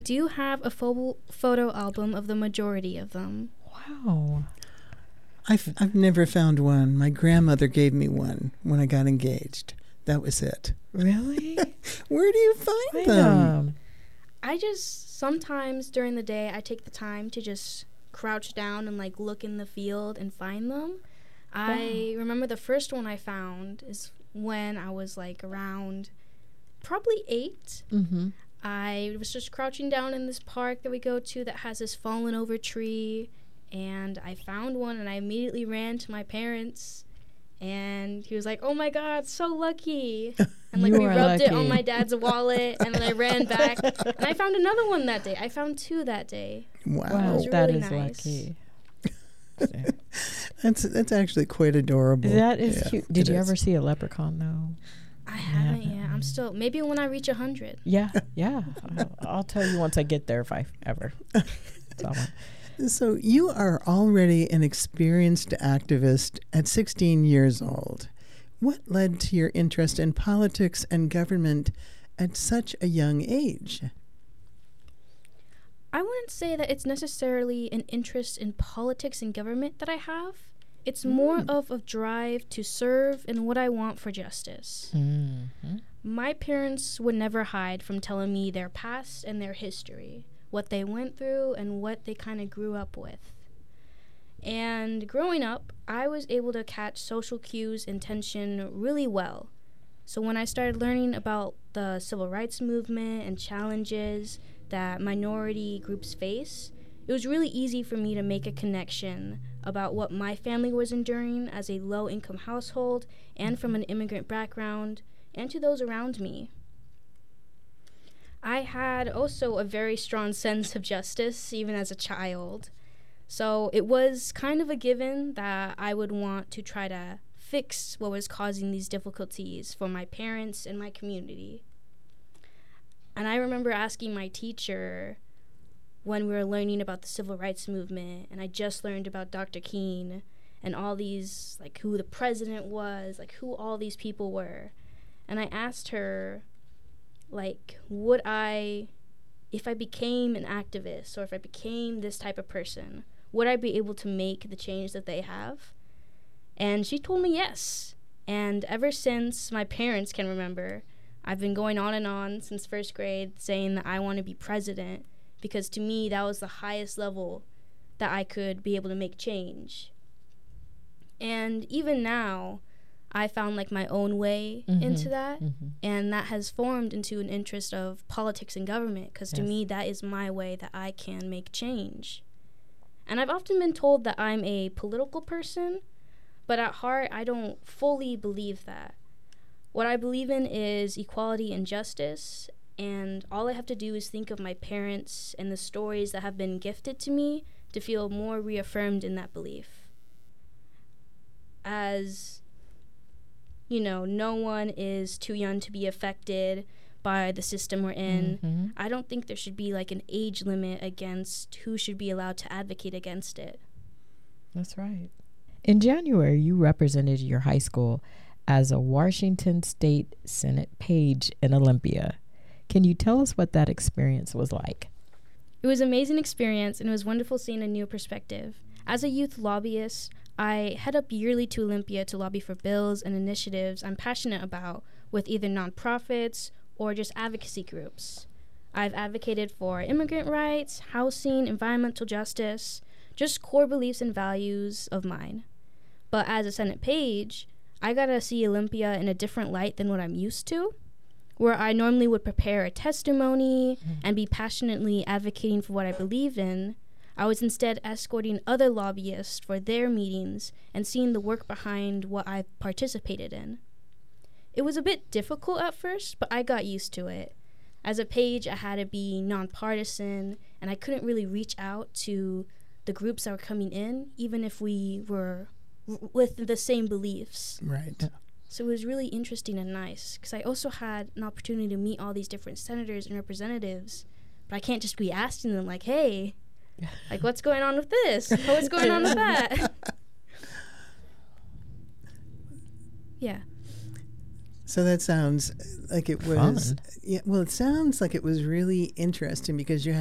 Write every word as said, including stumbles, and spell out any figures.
Do you have a pho- photo album of the majority of them? Wow. I've, I've never found one. My grandmother gave me one when I got engaged. That was it. Really? Where do you find I them? know. I just, sometimes during the day, I take the time to just crouch down and like look in the field and find them. I remember the first one I found is when I was like around probably eight. Mm-hmm. I was just crouching down in this park that we go to that has this fallen over tree, and I found one and I immediately ran to my parents, and he was like, "Oh my God, so lucky." And like You we are rubbed it on lucky. my dad's wallet, and then I ran back and I found another one that day. I found two that day. Wow. Wow, was that really is nice. lucky. That's that's actually quite adorable. That is Yeah, cute. Did it you is. ever see a leprechaun, though? I haven't yet. I'm still, maybe when I reach a hundred. Yeah, yeah. I'll, I'll tell you once I get there if I ever. saw one. So you are already an experienced activist at sixteen years old. What led to your interest in politics and government at such a young age? I wouldn't say that it's necessarily an interest in politics and government that I have. It's more Mm. of a drive to serve and what I want for justice. Mm-hmm. My parents would never hide from telling me their past and their history, what they went through and what they kind of grew up with. And growing up, I was able to catch social cues and tension really well. So when I started learning about the civil rights movement and challenges that minority groups face, it was really easy for me to make a connection about what my family was enduring as a low-income household and from an immigrant background, and to those around me. I had also a very strong sense of justice, even as a child. So it was kind of a given that I would want to try to fix what was causing these difficulties for my parents and my community. And I remember asking my teacher when we were learning about the civil rights movement, and I just learned about Doctor King and all these, like who the president was, like who all these people were. And I asked her, like, would I, if I became an activist or if I became this type of person, would I be able to make the change that they have? And she told me yes. And ever since my parents can remember, I've been going on and on since first grade saying that I want to be president, because to me that was the highest level that I could be able to make change. And even now, I found like my own way Mhm. into that, Mm-hmm. and that has formed into an interest of politics and government, because to Yes. me that is my way that I can make change. And I've often been told that I'm a political person, but at heart I don't fully believe that. What I believe in is equality and justice, and all I have to do is think of my parents and the stories that have been gifted to me to feel more reaffirmed in that belief. As, you know, no one is too young to be affected by the system we're in. Mm-hmm. I don't think there should be like an age limit against who should be allowed to advocate against it. That's right. In January, you represented your high school as a Washington State Senate page in Olympia. Can you tell us what that experience was like? It was an amazing experience, and it was wonderful seeing a new perspective. As a youth lobbyist, I head up yearly to Olympia to lobby for bills and initiatives I'm passionate about with either nonprofits or just advocacy groups. I've advocated for immigrant rights, housing, environmental justice, just core beliefs and values of mine. But as a Senate page, I got to see Olympia in a different light than what I'm used to, where I normally would prepare a testimony Mm-hmm. and be passionately advocating for what I believe in. I was instead escorting other lobbyists for their meetings and seeing the work behind what I participated in. It was a bit difficult at first, but I got used to it. As a page, I had to be nonpartisan, and I couldn't really reach out to the groups that were coming in, even if we were w- with the same beliefs. Right. So it was really interesting and nice, because I also had an opportunity to meet all these different senators and representatives, but I can't just be asking them, like, hey, like, what's going on with this? What's going on with that? Yeah. So that sounds like it was. Fun. Yeah. Well, it sounds like it was really interesting because you